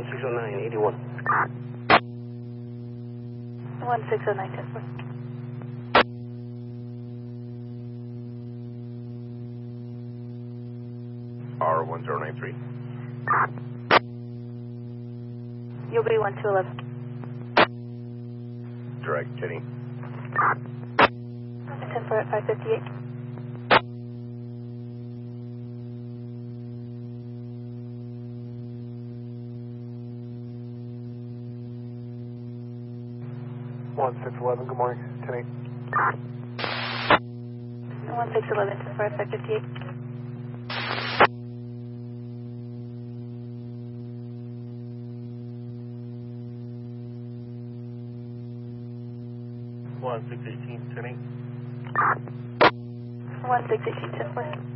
160981. 1609, 10-4. R1093. You'll be 1211. Direct Jenny. 10-4 at 558. One 611, good morning, 10-8. 1611, 10-4 at 558. One 618, 10-8. 1618, 10-4.